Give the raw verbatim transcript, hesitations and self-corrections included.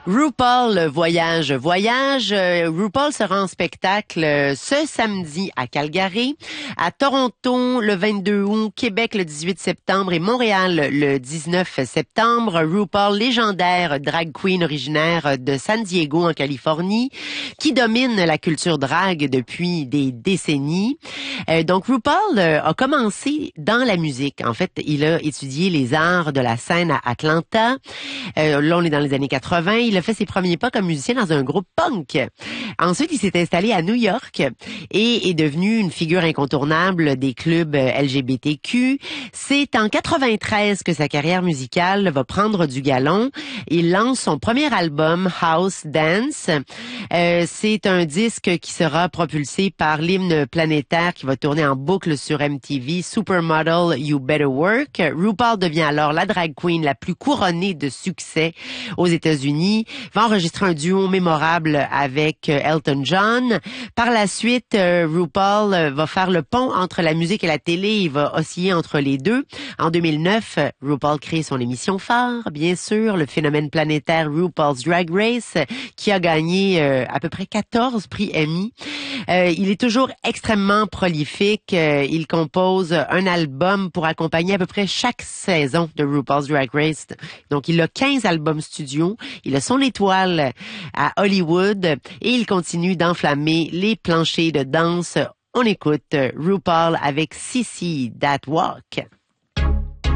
RuPaul Voyage Voyage. Euh, RuPaul sera en spectacle euh, ce samedi à Calgary, à Toronto le vingt-deux août, Québec le dix-huit septembre et Montréal le dix-neuf septembre. RuPaul, légendaire drag queen originaire de San Diego en Californie, qui domine la culture drag depuis des décennies. Euh, donc RuPaul euh, a commencé dans la musique. En fait, il a étudié les arts de la scène à Atlanta. Euh, là, on est dans les années quatre-vingts. Il a fait ses premiers pas comme musicien dans un groupe punk. Ensuite, il s'est installé à New York et est devenu une figure incontournable des clubs L G B T Q. C'est en quatre-vingt-treize que sa carrière musicale va prendre du galon. Il lance son premier album, House Dance. Euh, c'est un disque qui sera propulsé par l'hymne planétaire qui va tourner en boucle sur M T V, Supermodel You Better Work. RuPaul devient alors la drag queen la plus couronnée de succès aux États-Unis. Va enregistrer un duo mémorable avec Elton John. Par la suite, RuPaul va faire le pont entre la musique et la télé. Il va osciller entre les deux. En deux mille neuf, RuPaul crée son émission phare, bien sûr, le phénomène planétaire RuPaul's Drag Race, qui a gagné euh, à peu près quatorze prix Emmy. Euh, il est toujours extrêmement prolifique. Euh, il compose un album pour accompagner à peu près chaque saison de RuPaul's Drag Race. Donc, il a quinze albums studio. Il a son étoile à Hollywood et il continue d'enflammer les planchers de danse. On écoute RuPaul avec Sissy That Walk.